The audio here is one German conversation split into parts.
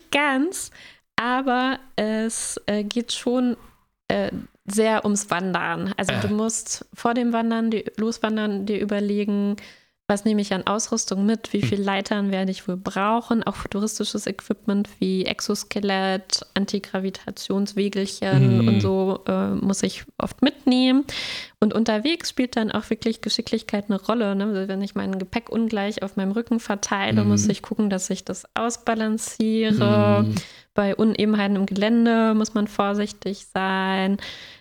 nicht ganz, aber es geht schon sehr ums Wandern. Also du musst vor dem Loswandern dir überlegen, was nehme ich an Ausrüstung mit, wie viele Leitern werde ich wohl brauchen, auch futuristisches Equipment wie Exoskelett, Antigravitationswegelchen und so muss ich oft mitnehmen. Und unterwegs spielt dann auch wirklich Geschicklichkeit eine Rolle. Ne? Also wenn ich mein Gepäck ungleich auf meinem Rücken verteile, muss ich gucken, dass ich das ausbalanciere. Bei Unebenheiten im Gelände muss man vorsichtig sein.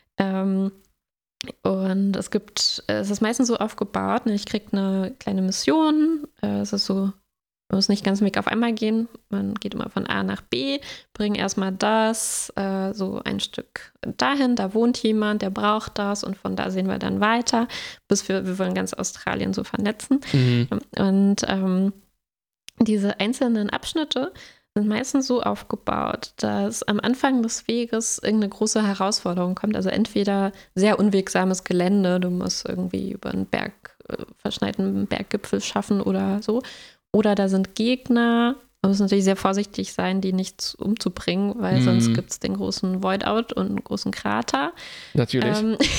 Und es ist meistens so aufgebaut, ne? Ich kriege eine kleine Mission, es ist so, man muss nicht ganz Weg auf einmal gehen, man geht immer von A nach B, bringt erstmal das, so ein Stück dahin, da wohnt jemand, der braucht das und von da sehen wir dann weiter, bis wir wollen ganz Australien so vernetzen. Und diese einzelnen Abschnitte sind meistens so aufgebaut, dass am Anfang des Weges irgendeine große Herausforderung kommt. Also entweder sehr unwegsames Gelände, du musst irgendwie über einen verschneiten Berggipfel schaffen oder so. Oder da sind Gegner. Man muss natürlich sehr vorsichtig sein, die nicht umzubringen, weil sonst gibt es den großen Void-Out und einen großen Krater. Natürlich.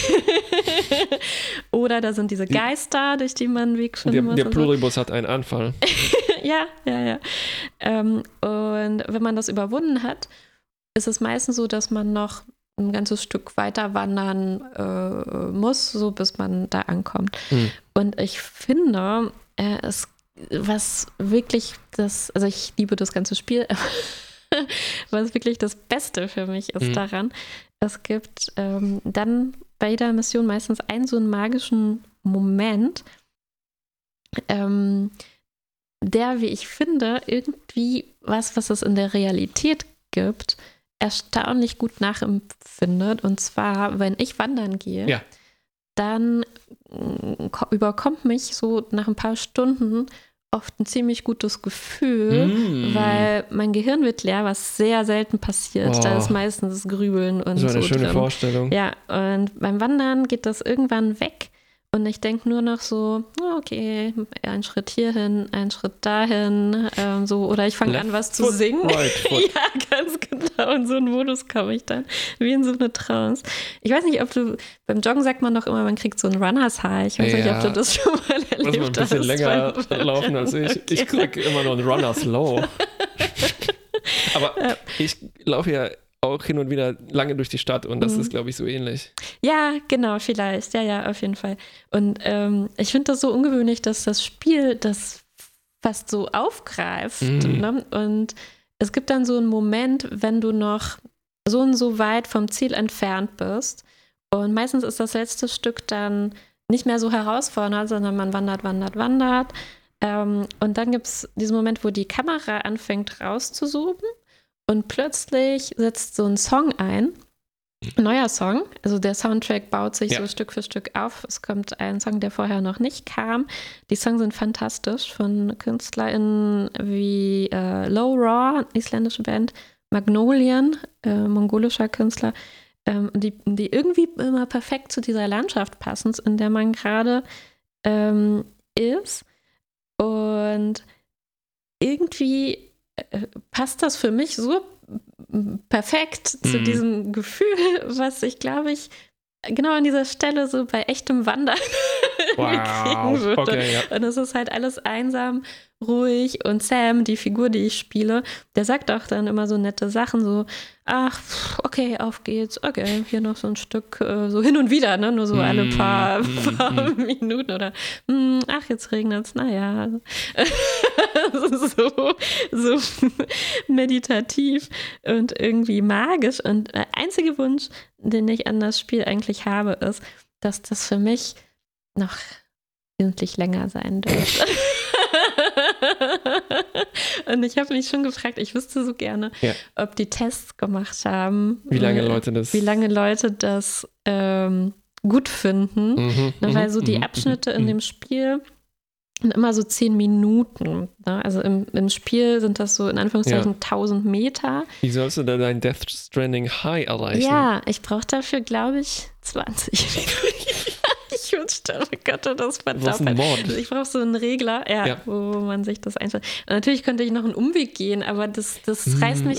Oder da sind diese Geister, durch die man einen Weg finden muss. Der Pluribus hat einen Anfall. Ja. Und wenn man das überwunden hat, ist es meistens so, dass man noch ein ganzes Stück weiter wandern muss, so bis man da ankommt. Und ich finde, was wirklich also ich liebe das ganze Spiel, was wirklich das Beste für mich ist daran, es gibt dann bei jeder Mission meistens einen so einen magischen Moment, der, wie ich finde, irgendwie was es in der Realität gibt, erstaunlich gut nachempfindet. Und zwar, wenn ich wandern gehe, dann überkommt mich so nach ein paar Stunden oft ein ziemlich gutes Gefühl, weil mein Gehirn wird leer, was sehr selten passiert. Da ist meistens das Grübeln und so. Das war eine schöne drin. Vorstellung. Ja, und beim Wandern geht das irgendwann weg. Und ich denke nur noch so, okay, einen Schritt hierhin, einen Schritt dahin, so, oder ich fange an, was zu singen. Right foot. Ja, ganz genau. In so einen Modus komme ich dann, wie in so eine Trance. Ich weiß nicht, beim Joggen sagt man doch immer, man kriegt so einen Runners High. Ich weiß nicht, ob du das schon mal erlebt hast. Muss man ein bisschen länger laufen als ich. Okay. Ich kriege immer nur einen Runners Low. Aber ich laufe ja auch hin und wieder lange durch die Stadt und das ist, glaube ich, so ähnlich. Ja, genau, vielleicht. Ja, auf jeden Fall. Und ich finde das so ungewöhnlich, dass das Spiel das fast so aufgreift. Ne? Und es gibt dann so einen Moment, wenn du noch so und so weit vom Ziel entfernt bist. Und meistens ist das letzte Stück dann nicht mehr so herausfordernd, sondern man wandert. Und dann gibt es diesen Moment, wo die Kamera anfängt rauszuzoomen. Und plötzlich setzt so ein Song ein, ein neuer Song. Also der Soundtrack baut sich so Stück für Stück auf. Es kommt ein Song, der vorher noch nicht kam. Die Songs sind fantastisch von KünstlerInnen wie Low Raw, isländische Band, Magnolian, mongolischer Künstler, die irgendwie immer perfekt zu dieser Landschaft passen, in der man gerade ist. Und irgendwie passt das für mich so perfekt zu diesem Gefühl, was ich, glaube ich, genau an dieser Stelle so bei echtem Wandern kriegen würde. Okay, ja. Und es ist halt alles einsam, ruhig und Sam, die Figur, die ich spiele, der sagt auch dann immer so nette Sachen, so, ach, okay, auf geht's, okay, hier noch so ein Stück, so hin und wieder, ne, nur so alle paar Minuten oder, ach, jetzt regnet's, naja, so meditativ und irgendwie magisch. Und der einzige Wunsch, den ich an das Spiel eigentlich habe, ist, dass das für mich noch wesentlich länger sein dürfte. Und ich habe mich schon gefragt, ich wüsste so gerne, ob die Tests gemacht haben. Wie lange Leute das gut finden. Weil so die Abschnitte in dem Spiel sind immer so 10 Minuten. Ne? Also im Spiel sind das so in Anführungszeichen 1000 Meter. Wie sollst du denn dein Death Stranding High erreichen? Ja, ich brauche dafür, glaube ich, 20 Minuten. Ich wünschte, ich könnte das verdoppeln. Ich brauche so einen Regler, wo man sich das einstellt. Und natürlich könnte ich noch einen Umweg gehen, aber das reißt mich